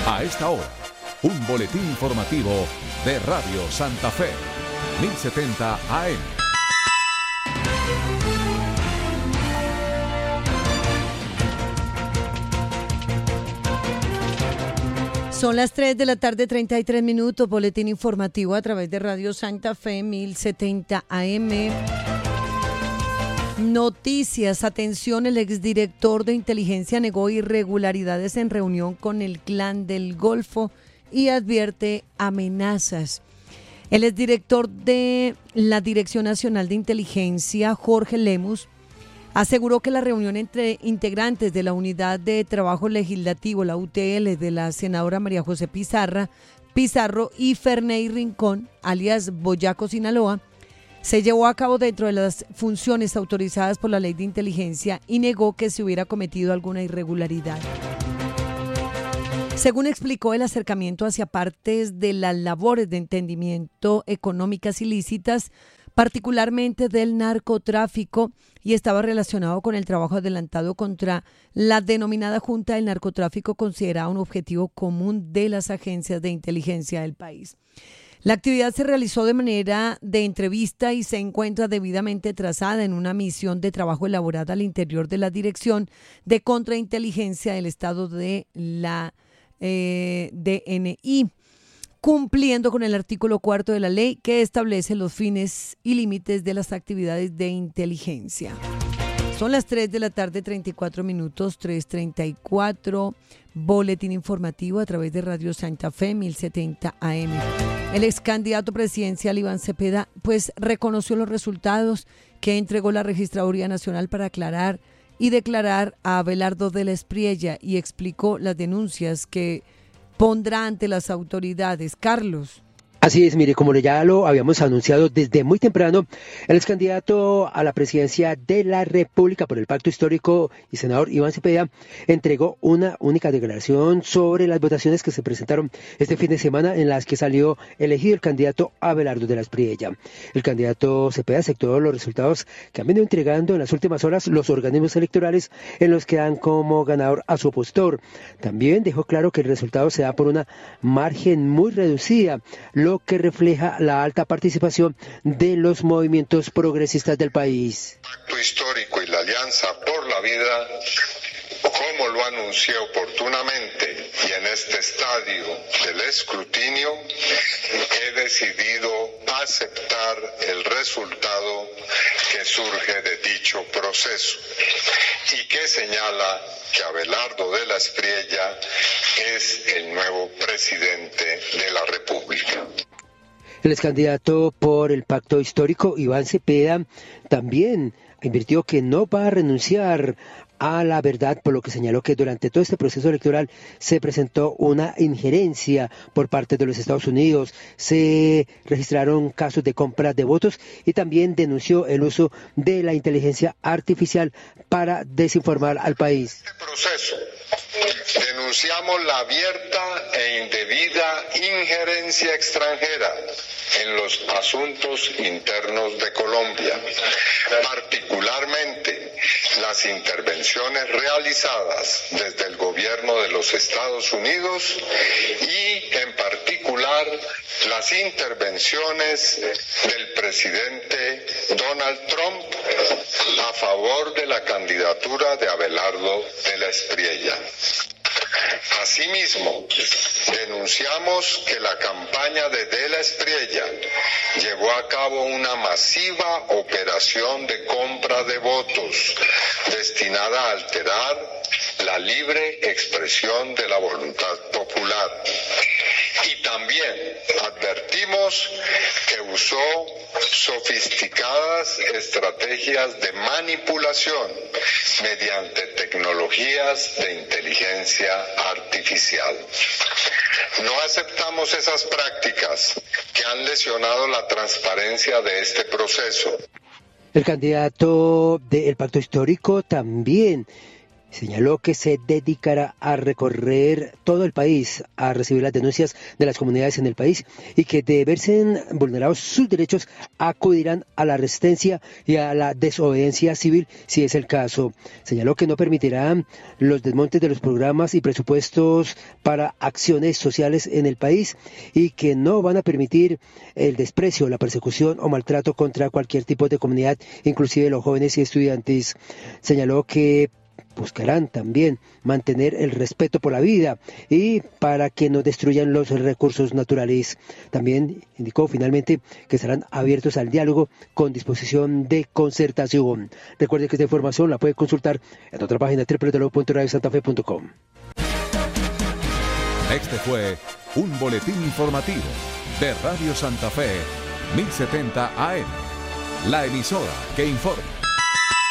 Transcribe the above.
A esta hora, un boletín informativo de Radio Santa Fe, 1070 AM. Son las 3 de la tarde, 33 minutos, boletín informativo a través de Radio Santa Fe, 1070 AM. Noticias, atención, el exdirector de inteligencia negó irregularidades en reunión con el Clan del Golfo y advierte amenazas. El exdirector de la Dirección Nacional de Inteligencia, Jorge Lemus, aseguró que la reunión entre integrantes de la Unidad de Trabajo Legislativo, la UTL, de la senadora María José Pizarro y Ferney Rincón, alias Boyaco Sinaloa, se llevó a cabo dentro de las funciones autorizadas por la Ley de Inteligencia y negó que se hubiera cometido alguna irregularidad. Según explicó, el acercamiento hacia partes de las labores de entendimiento económicas ilícitas, particularmente del narcotráfico, y estaba relacionado con el trabajo adelantado contra la denominada Junta del Narcotráfico, considerada un objetivo común de las agencias de inteligencia del país. La actividad se realizó de manera de entrevista y se encuentra debidamente trazada en una misión de trabajo elaborada al interior de la Dirección de Contrainteligencia del Estado de la DNI, cumpliendo con el artículo 4 de la ley que establece los fines y límites de las actividades de inteligencia. Son las 3 de la tarde, 34 minutos, 3:34, boletín informativo a través de Radio Santa Fe, 1070 AM. El ex candidato presidencial Iván Cepeda, reconoció los resultados que entregó la Registraduría Nacional para aclarar y declarar a Abelardo de la Espriella y explicó las denuncias que pondrá ante las autoridades. Carlos. Así es, mire, como ya lo habíamos anunciado desde muy temprano, el ex candidato a la presidencia de la República por el Pacto Histórico y senador Iván Cepeda entregó una única declaración sobre las votaciones que se presentaron este fin de semana, en las que salió elegido el candidato Abelardo de la Espriella. El candidato Cepeda aceptó los resultados que han venido entregando en las últimas horas los organismos electorales, en los que dan como ganador a su opositor. También dejó claro que el resultado se da por una margen muy reducida, lo que refleja la alta participación de los movimientos progresistas del país. El Pacto Histórico y la Alianza por la Vida, como lo anuncié oportunamente y en este estadio del escrutinio, he decidido aceptar el resultado que surge de dicho proceso y que señala que Abelardo de la Espriella es el nuevo presidente de la República. El ex candidato por el Pacto Histórico, Iván Cepeda, también advirtió que no va a renunciar a la verdad, por lo que señaló que durante todo este proceso electoral se presentó una injerencia por parte de los Estados Unidos, se registraron casos de compra de votos y también denunció el uso de la inteligencia artificial para desinformar al país. Este proceso denunciamos la abierta e indebida injerencia extranjera en los asuntos internos de Colombia, particularmente las intervenciones realizadas desde el gobierno de los Estados Unidos y en particular las intervenciones del presidente Donald Trump a favor de la candidatura de Abelardo de la Espriella. Asimismo, denunciamos que la campaña de la Espriella llevó a cabo una masiva operación de compra de votos destinada a alterar la libre expresión de la voluntad popular. Y también advertimos que usó sofisticadas estrategias de manipulación mediante tecnologías de inteligencia artificial. No aceptamos esas prácticas que han lesionado la transparencia de este proceso. El candidato del Pacto Histórico también Señaló que se dedicará a recorrer todo el país a recibir las denuncias de las comunidades en el país y que de verse vulnerados sus derechos acudirán a la resistencia y a la desobediencia civil si es el caso. Señaló que no permitirán los desmontes de los programas y presupuestos para acciones sociales en el país y que no van a permitir el desprecio, la persecución o maltrato contra cualquier tipo de comunidad, inclusive los jóvenes y estudiantes. Señaló que buscarán también mantener el respeto por la vida y para que no destruyan los recursos naturales. También indicó finalmente que estarán abiertos al diálogo con disposición de concertación. Recuerde que esta información la puede consultar en otra página www.radiosantafe.com. Este fue un boletín informativo de Radio Santa Fe, 1070 AM, la emisora que informa.